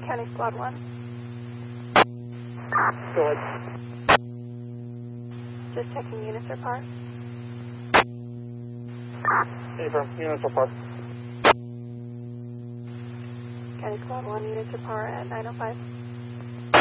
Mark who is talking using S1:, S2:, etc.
S1: County Squad 1.
S2: Go ahead.
S1: Just checking units are parked.
S2: Affirm. Units are parked.
S1: County Squad 1, units are par at 905.